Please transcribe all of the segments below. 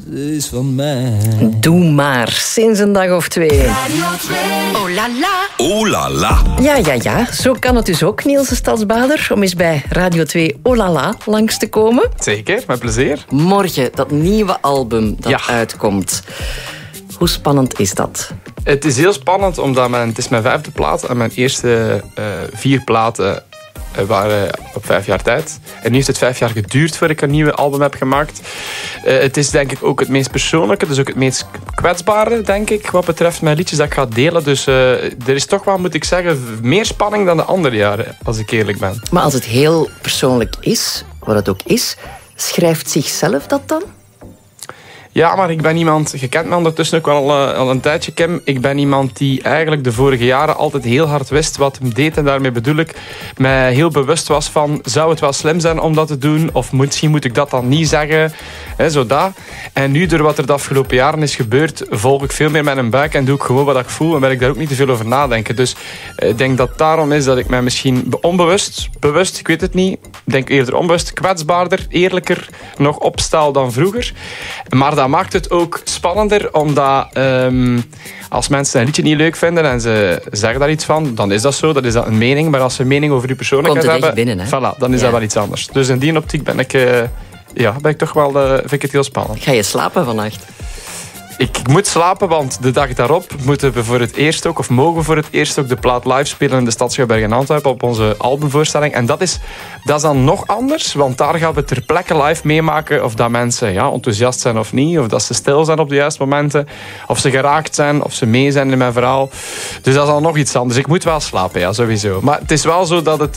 is van mij. Doe maar, sinds een dag of 2. Radio 2. Oh la la. Oh la la. Ja. Zo kan het dus ook, Niels de Stadsbader, om eens bij Radio 2 Oh la la langs te komen. Zeker, met plezier. Morgen, dat nieuwe album dat uitkomt. Hoe spannend is dat? Het is heel spannend, omdat het is mijn 5e plaat en mijn eerste 4 platen waren op 5 jaar tijd. En nu heeft het 5 jaar geduurd voordat ik een nieuwe album heb gemaakt. Het is denk ik ook het meest persoonlijke, dus ook het meest kwetsbare, denk ik, wat betreft mijn liedjes dat ik ga delen. Dus er is toch wel, moet ik zeggen, meer spanning dan de andere jaren, als ik eerlijk ben. Maar als het heel persoonlijk is, wat het ook is, schrijft zichzelf dat dan? Ja, maar ik ben iemand... Je kent me ondertussen ook al een tijdje, Kim. Ik ben iemand die eigenlijk de vorige jaren altijd heel hard wist wat hem deed. En daarmee bedoel ik, mij heel bewust was van... Zou het wel slim zijn om dat te doen? Of misschien moet ik dat dan niet zeggen? Zo dat. En nu, door wat er de afgelopen jaren is gebeurd... volg ik veel meer met een buik en doe ik gewoon wat ik voel. En ben ik daar ook niet te veel over nadenken. Dus ik denk dat daarom is dat ik mij misschien bewust, ik weet het niet... Ik denk eerder onbewust, kwetsbaarder, eerlijker nog opstel dan vroeger. Maar dat maakt het ook spannender, omdat als mensen een liedje niet leuk vinden en ze zeggen daar iets van, dan is dat zo, dat is dat een mening. Maar als ze een mening over je persoonlijkheid hebben, binnen, hè? Voilà, dan is dat wel iets anders. Dus in die optiek ben ik toch wel, vind ik het heel spannend. Ga je slapen vannacht? Ik moet slapen, want de dag daarop mogen we voor het eerst ook de plaat live spelen in de Stadsschouwburg in Antwerpen op onze albumvoorstelling. En dat is dan nog anders, want daar gaan we ter plekke live meemaken of dat mensen enthousiast zijn of niet, of dat ze stil zijn op de juiste momenten, of ze geraakt zijn, of ze mee zijn in mijn verhaal. Dus dat is al nog iets anders. Ik moet wel slapen, ja, sowieso. Maar het is wel zo dat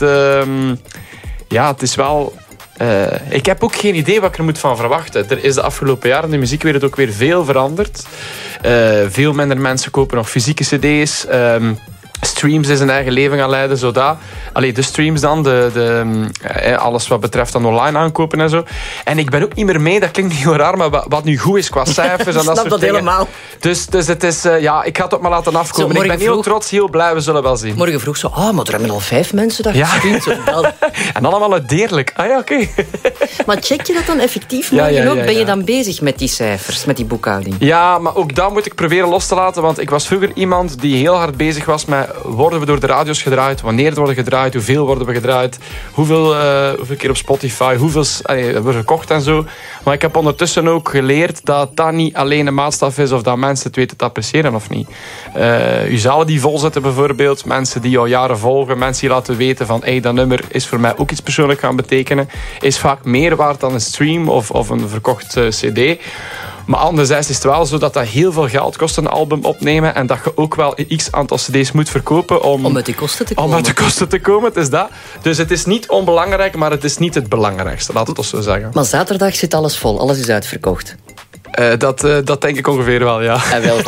het is wel... ik heb ook geen idee wat ik er moet van verwachten. Er is de afgelopen jaren in de muziekwereld ook weer veel veranderd. Veel minder mensen kopen nog fysieke cd's. Streams is een eigen leven gaan leiden, zodat... de streams dan, alles wat betreft dan online aankopen en zo. En ik ben ook niet meer mee, dat klinkt heel raar, maar wat nu goed is qua cijfers en dat soort dingen. Helemaal. Dus het is... ik ga het op maar laten afkomen. Zo, ik ben heel trots, heel blij, we zullen wel zien. Morgen vroeg zo, maar er hebben al 5 mensen dat gestreamd. En allemaal uit Deerlijk. Oké. Maar check je dat dan effectief morgen ook? Ben je dan bezig met die cijfers, met die boekhouding? Ja, maar ook dat moet ik proberen los te laten, want ik was vroeger iemand die heel hard bezig was met... Worden we door de radio's gedraaid? Wanneer worden we gedraaid? Hoeveel worden we gedraaid? Hoeveel keer op Spotify? Hoeveel hebben we gekocht en zo? Maar ik heb ondertussen ook geleerd dat dat niet alleen een maatstaf is of dat mensen het weten te appreciëren of niet. Je zalen die volzetten bijvoorbeeld. Mensen die jou jaren volgen. Mensen die laten weten van dat nummer is voor mij ook iets persoonlijk gaan betekenen. Is vaak meer waard dan een stream of een verkocht cd. Maar anderzijds is het wel zo dat heel veel geld kost, een album opnemen. En dat je ook wel een x aantal cd's moet verkopen om uit die kosten te komen. Om uit de kosten te komen, het is dat. Dus het is niet onbelangrijk, maar het is niet het belangrijkste. Laat het toch zo zeggen. Maar zaterdag zit alles vol, alles is uitverkocht. Dat denk ik ongeveer wel, ja. En wel,